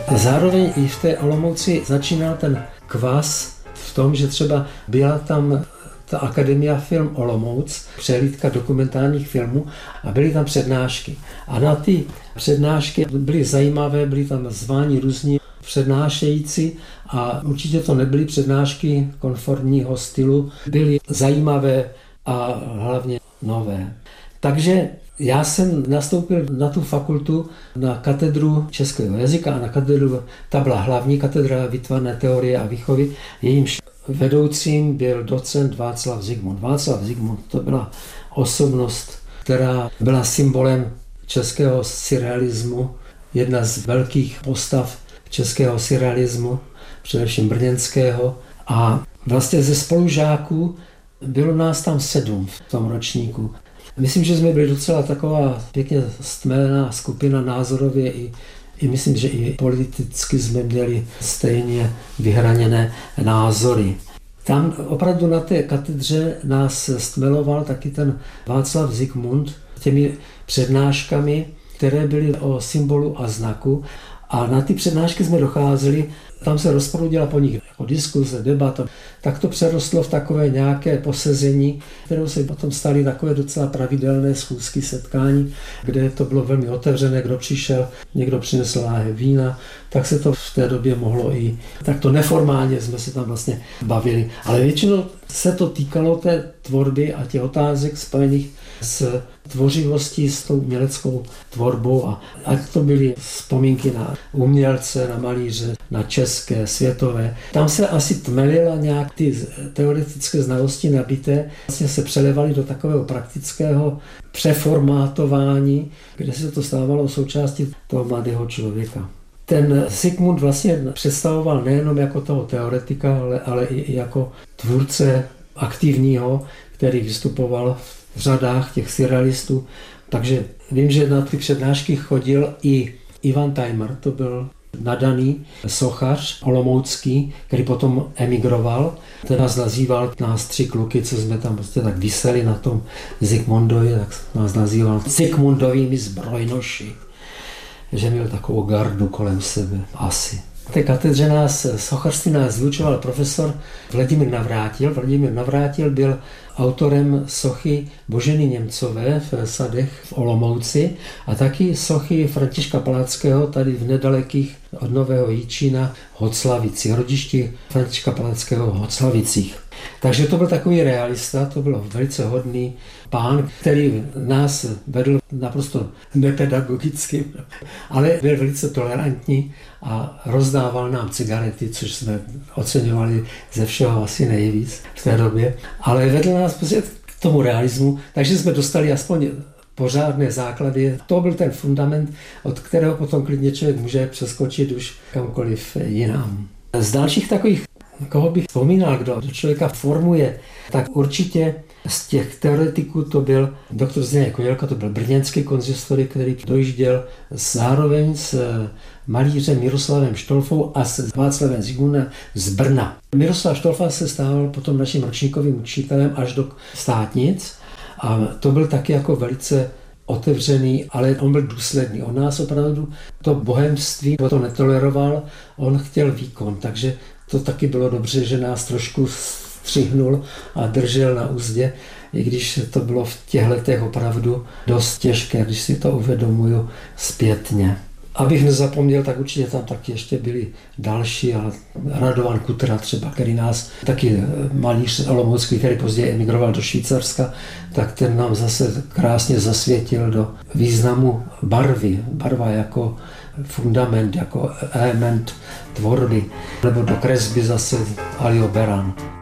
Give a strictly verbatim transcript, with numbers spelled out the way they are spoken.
Zároveň i v té Olomouci začínal ten kvas v tom, že třeba byla tam ta Akademia Film Olomouc, přehlídka dokumentárních filmů a byly tam přednášky. A na ty přednášky byly zajímavé, byly tam zváni různí přednášející a určitě to nebyly přednášky konformního stylu, byly zajímavé a hlavně nové. Takže já jsem nastoupil na tu fakultu, na katedru českého jazyka a na katedru, ta byla hlavní katedra výtvarné teorie a výchovy, jejímž vedoucím byl docent Václav Zikmund. Václav Zikmund to byla osobnost, která byla symbolem českého surrealismu, jedna z velkých postav českého surrealismu, především brněnského. A vlastně ze spolužáků bylo nás tam sedm v tom ročníku. Myslím, že jsme byli docela taková pěkně stmelená skupina názorově i, i myslím, že i politicky jsme měli stejně vyhraněné názory. Tam opravdu na té katedře nás stmeloval taky ten Václav Zikmund těmi přednáškami, které byly o symbolu a znaku. A na ty přednášky jsme docházeli, tam se rozproudila po nich jako diskuze, debata. Tak to přerostlo v takové nějaké posezení, kterou se potom staly takové docela pravidelné schůzky, setkání, kde to bylo velmi otevřené, kdo přišel, někdo přinesl láhev vína, tak se to v té době mohlo i takto neformálně jsme se tam vlastně bavili. Ale většinou se to týkalo té tvorby a těch otázek spojených s tvořivostí, s tou uměleckou tvorbou a ať to byly vzpomínky na umělce, na malíře, na české, světové. Tam se asi tmelila nějak ty teoretické znalosti nabité, vlastně se přelevaly do takového praktického přeformátování, kde se to stávalo součástí toho mladého člověka. Ten Zikmund vlastně představoval nejenom jako toho teoretika, ale, ale i jako tvůrce aktivního, který vystupoval v řadách těch surrealistů. Takže vím, že na ty přednášky chodil i Ivan Tajmer, to byl nadaný sochař olomoucký, který potom emigroval. Ten nás nazýval, nás tři kluky, co jsme tam prostě tak viseli na tom Zikmundovi, tak nás nazýval Zikmundovými zbrojnoši, že měl takovou gardu kolem sebe asi. V té katedře nás, sochařství nás vyučoval profesor Vladimír Navrátil. Vladimír Navrátil byl autorem sochy Boženy Němcové v Sadech v Olomouci a taky sochy Františka Palackého tady v nedalekých od Nového Jičína Hoclavici, rodišti Františka Palackého v Hoclavicích. Takže to byl takový realista, to byl velice hodný pán, který nás vedl naprosto nepedagogicky, ale byl velice tolerantní a rozdával nám cigarety, což jsme oceňovali ze všeho asi nejvíc v té době. Ale vedl nás prostě k tomu realismu, takže jsme dostali aspoň pořádné základy. To byl ten fundament, od kterého potom klidně člověk může přeskočit už kamkoliv jinam. Z dalších takových, koho bych vzpomínal, kdo do člověka formuje, tak určitě z těch teoretiků to byl doktor Zdeněk Kodělka, to byl brněnský konzistorik, který dojížděl zároveň s malířem Miroslavem Štolfou a s Václavem Zikmundem z Brna. Miroslav Štolfa se stával potom naším ročníkovým učitelem až do státnic a to byl taky jako velice otevřený, ale on byl důsledný. On nás opravdu to bohemství to netoleroval, on chtěl výkon, takže to taky bylo dobře, že nás trošku střihnul a držel na uzdě, i když to bylo v těch letech opravdu dost těžké, když si to uvědomuju zpětně. Abych nezapomněl, tak určitě tam taky ještě byli další, ale Radovan Kutra třeba, který nás, taky malíř olomoucký, který později emigroval do Švýcarska, tak ten nám zase krásně zasvětil do významu barvy. Barva jako fundament, jako element tvorby, nebo do kresby zase Alio Beran.